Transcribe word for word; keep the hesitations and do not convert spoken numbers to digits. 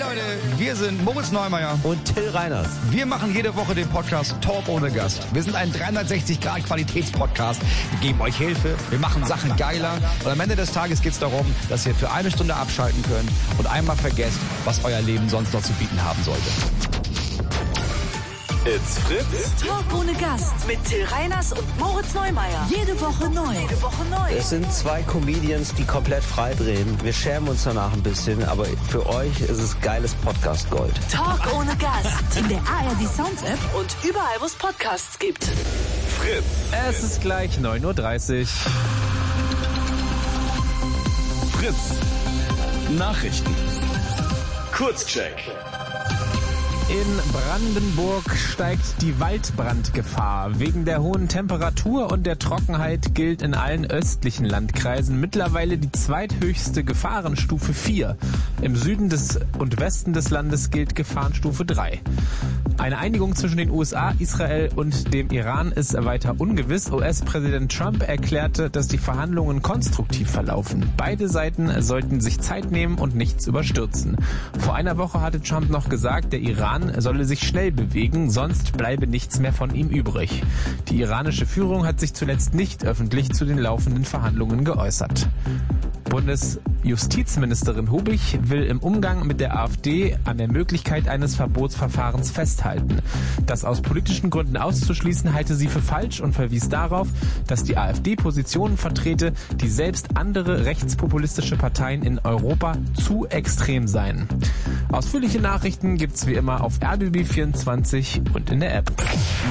Leute, wir sind Moritz Neumeier und Till Reiners. Wir machen jede Woche den Podcast Talk ohne Gast. Wir sind ein dreihundertsechzig Grad Qualitätspodcast. Wir geben euch Hilfe, wir machen Sachen geiler und am Ende des Tages geht es darum, dass ihr für eine Stunde abschalten könnt und einmal vergesst, was euer Leben sonst noch zu bieten haben sollte. It's Fritz. Talk ohne Gast mit Till Reiners und Moritz Neumeier. Jede Woche neu. Jede Woche neu. Es sind zwei Comedians, die komplett frei drehen. Wir schämen uns danach ein bisschen, aber für euch ist es geiles Podcast-Gold. Talk ohne Gast. In der A R D Sounds App und überall, wo es Podcasts gibt. Fritz. Es ist gleich neun Uhr dreißig. Fritz. Nachrichten. Kurzcheck. In Brandenburg steigt die Waldbrandgefahr. Wegen der hohen Temperatur und der Trockenheit gilt in allen östlichen Landkreisen mittlerweile die zweithöchste Gefahrenstufe vier. Im Süden des und Westen des Landes gilt Gefahrenstufe drei. Eine Einigung zwischen den U S A, Israel und dem Iran ist weiter ungewiss. U S-Präsident Trump erklärte, dass die Verhandlungen konstruktiv verlaufen. Beide Seiten sollten sich Zeit nehmen und nichts überstürzen. Vor einer Woche hatte Trump noch gesagt, der Iran solle sich schnell bewegen, sonst bleibe nichts mehr von ihm übrig. Die iranische Führung hat sich zuletzt nicht öffentlich zu den laufenden Verhandlungen geäußert. Bundesjustizministerin Hubig will im Umgang mit der AfD an der Möglichkeit eines Verbotsverfahrens festhalten. Das aus politischen Gründen auszuschließen, halte sie für falsch und verwies darauf, dass die AfD Positionen vertrete, die selbst andere rechtspopulistische Parteien in Europa zu extrem seien. Ausführliche Nachrichten gibt's wie immer auf R B B vierundzwanzig und in der App.